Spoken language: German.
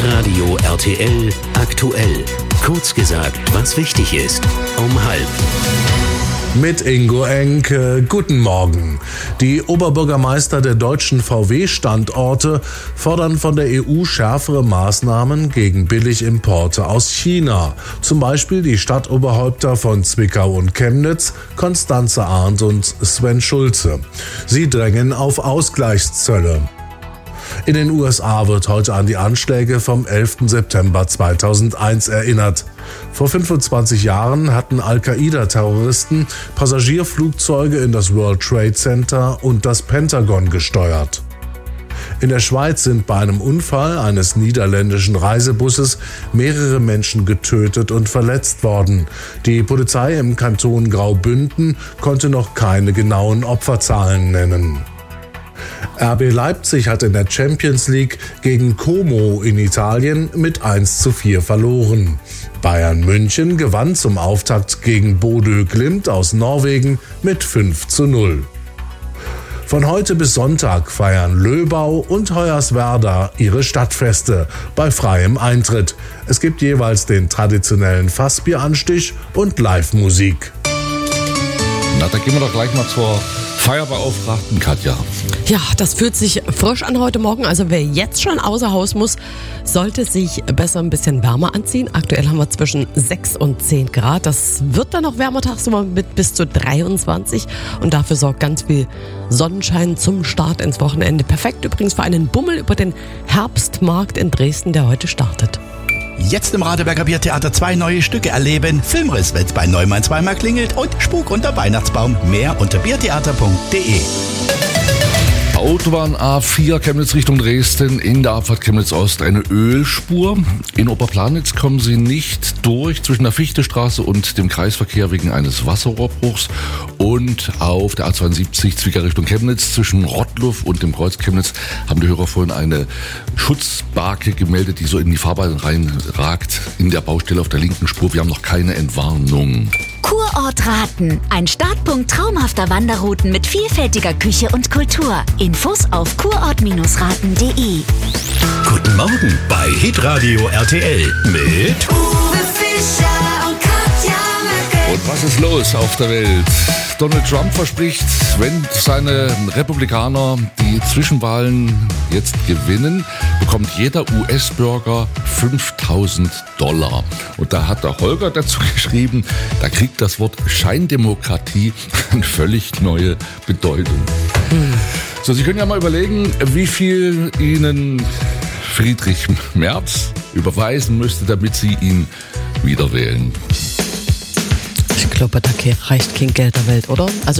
Hitradio RTL aktuell. Kurz gesagt, was wichtig ist. Um 12:30. Mit Ingo Enke, guten Morgen. Die Oberbürgermeister der deutschen VW-Standorte fordern von der EU schärfere Maßnahmen gegen Billigimporte aus China. Zum Beispiel die Stadtoberhäupter von Zwickau und Chemnitz, Konstanze Arndt und Sven Schulze. Sie drängen auf Ausgleichszölle. In den USA wird heute an die Anschläge vom 11. September 2001 erinnert. Vor 25 Jahren hatten Al-Qaida-Terroristen Passagierflugzeuge in das World Trade Center und das Pentagon gesteuert. In der Schweiz sind bei einem Unfall eines niederländischen Reisebusses mehrere Menschen getötet und verletzt worden. Die Polizei im Kanton Graubünden konnte noch keine genauen Opferzahlen nennen. RB Leipzig hat in der Champions League gegen Como in Italien mit 1:4 verloren. Bayern München gewann zum Auftakt gegen Bodø Glimt aus Norwegen mit 5:0. Von heute bis Sonntag feiern Löbau und Hoyerswerda ihre Stadtfeste bei freiem Eintritt. Es gibt jeweils den traditionellen Fassbieranstich und Live-Musik. Na, da gehen wir doch gleich mal zur Feierbeauftragten Katja. Ja, das fühlt sich frisch an heute Morgen. Also wer jetzt schon außer Haus muss, sollte sich besser ein bisschen wärmer anziehen. Aktuell haben wir zwischen 6 und 10 Grad. Das wird dann noch wärmer tagsüber mit bis zu 23. Und dafür sorgt ganz viel Sonnenschein zum Start ins Wochenende. Perfekt übrigens für einen Bummel über den Herbstmarkt in Dresden, der heute startet. Jetzt im Radeberger Biertheater 2 neue Stücke erleben. Filmriss, wenn's bei Neumann zweimal klingelt und Spuk unter Weihnachtsbaum. Mehr unter biertheater.de. Autobahn A4 Chemnitz Richtung Dresden, in der Abfahrt Chemnitz Ost eine Ölspur. In Oberplanitz kommen Sie nicht durch zwischen der Fichtestraße und dem Kreisverkehr wegen eines Wasserrohrbruchs. Und auf der A72 Zwickau Richtung Chemnitz zwischen Rottluff und dem Kreuz Chemnitz haben die Hörer vorhin eine Schutzbarke gemeldet, die so in die Fahrbahn reinragt, in der Baustelle auf der linken Spur. Wir haben noch keine Entwarnung. Kurort Raten, ein Startpunkt traumhafter Wanderrouten mit vielfältiger Küche und Kultur. Infos auf kurort-raten.de. Guten Morgen bei Hitradio RTL mit Uwe Fischer und Katja Möcke. Und was ist los auf der Welt? Donald Trump verspricht, wenn seine Republikaner die Zwischenwahlen jetzt gewinnen, bekommt jeder US-Bürger $5.000. Und da hat der Holger dazu geschrieben, da kriegt das Wort Scheindemokratie eine völlig neue Bedeutung. So, Sie können ja mal überlegen, wie viel Ihnen Friedrich Merz überweisen müsste, damit Sie ihn wieder wählen. Ich glaube, da reicht kein Geld der Welt, oder? Also